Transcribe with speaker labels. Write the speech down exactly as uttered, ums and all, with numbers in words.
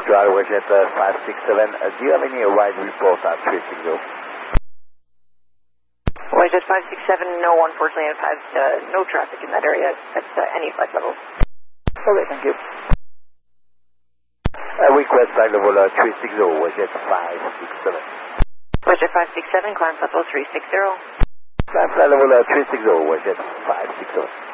Speaker 1: Victoria, Westjet uh, five six seven. Uh, do you have any ride report on three six zero?
Speaker 2: Westjet five six seven, no, unfortunately I've had uh, no traffic in that area at uh, any flight level.
Speaker 1: Okay, thank you. Uh, request flight level uh, three six zero, Westjet five six seven.
Speaker 2: Westjet five six seven, climb level three six zero.
Speaker 1: Climb flight level uh, three six zero, Westjet five six zero.